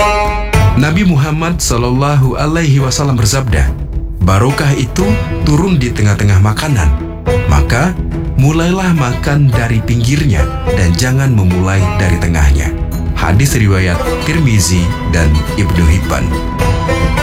Nabi Muhammad Shallallahu Alaihi Wasallam bersabda, barokah itu turun di tengah-tengah makanan. Maka mulailah makan dari pinggirnya dan jangan memulai dari tengahnya. Hadis riwayat Tirmizi dan Ibnu Hibban.